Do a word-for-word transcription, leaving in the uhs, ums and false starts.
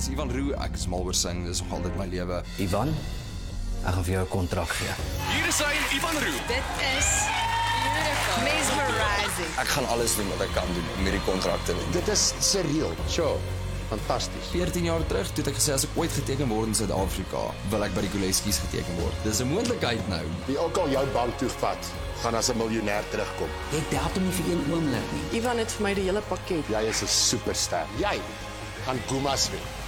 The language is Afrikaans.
dis Ivan Roux, ek is mal oor sing, dis nog altyd my lewe. Ivan, ek gaan vir jou 'n kontrak gee. Hier is hy, Ivan Roux. Dit is beautiful. Mesmerizing. Ek gaan alles doen wat ek kan doen om hierdie kontrak te wen. Dit is surreal. Sure. Fantasties. veertien jaar terug, toe het ek gesê as ek ooit geteken word in Suid-Afrika, wil ek by die Koleskies geteken word. Dis 'n moontlikheid nou. Wie ook al jou bank toe vat, gaan as 'n miljonair terugkom. Jy doubt hom nie vir een oomblik nie. Ivan het vir my die hele pakket. Jy is 'n superster. Jy gaan Gumas wen.